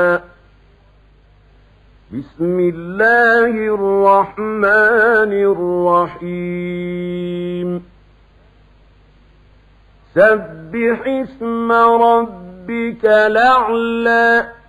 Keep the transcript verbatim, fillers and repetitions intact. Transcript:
بسم الله الرحمن الرحيم سبح اسم ربك الأعلى